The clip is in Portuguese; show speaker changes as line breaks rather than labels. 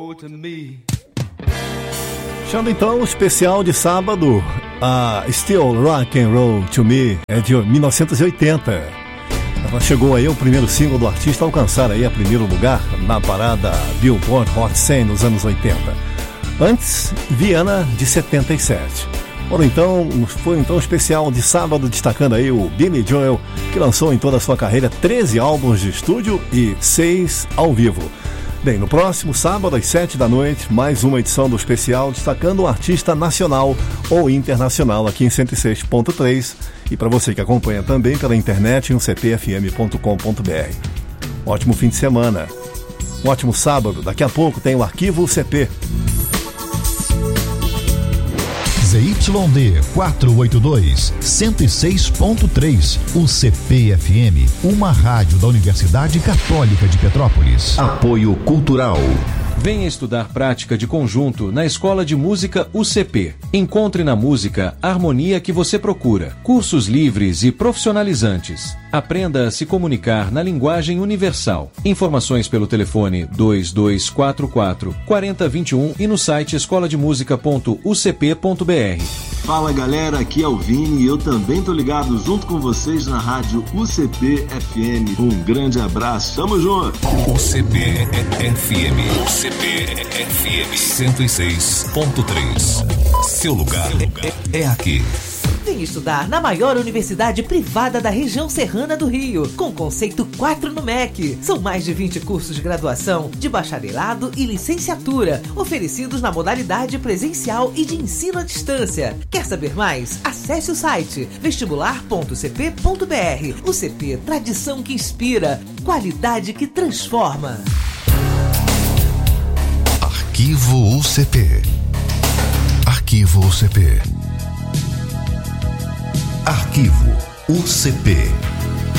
Fechando então o especial de sábado, a Still Rock and Roll to Me é de 1980. Ela chegou aí o primeiro single do artista a alcançar aí a primeiro lugar na parada Billboard Hot 100 nos anos 80. Antes, Viana de 77. Foi então um especial de sábado destacando aí o Billy Joel, que lançou em toda a sua carreira 13 álbuns de estúdio e 6 ao vivo. Bem, no próximo sábado às 7 da noite, mais uma edição do especial destacando um artista nacional ou internacional aqui em 106.3 e para você que acompanha também pela internet em cpfm.com.br. Ótimo fim de semana, um ótimo sábado. Daqui a pouco tem o Arquivo CP.
ZYD 482, 106.3, o CPFM, uma rádio da Universidade Católica de Petrópolis.
Apoio Cultural.
Venha estudar prática de conjunto na Escola de Música UCP. Encontre na música a harmonia que você procura. Cursos livres e profissionalizantes. Aprenda a se comunicar na linguagem universal. Informações pelo telefone 2244-4021 e no site escolademusica.ucp.br.
Fala galera, aqui é o Vini e eu também tô ligado junto com vocês na rádio UCP FM. Um grande abraço, tamo junto!
UCP FM, UCP FM 106.3. Seu lugar é aqui.
Vem estudar na maior universidade privada da região serrana do Rio, com conceito 4 no MEC. São mais de 20 cursos de graduação, de bacharelado e licenciatura, oferecidos na modalidade presencial e de ensino à distância. Quer saber mais? Acesse o site vestibular.cp.br. O CP, tradição que inspira, qualidade que transforma.
Arquivo UCP. Arquivo UCP. Arquivo UCP.